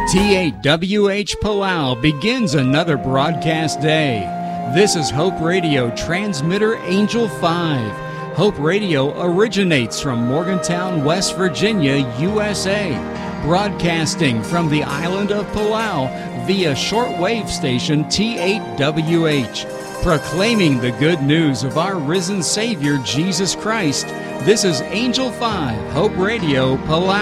T8WH Palau begins another broadcast day. This is Hope Radio Transmitter Angel 5. Hope Radio originates from Morgantown, West Virginia, USA, broadcasting from the island of Palau via shortwave station T8WH, proclaiming the good news of our risen Savior Jesus Christ. This is Angel 5, Hope Radio, Palau.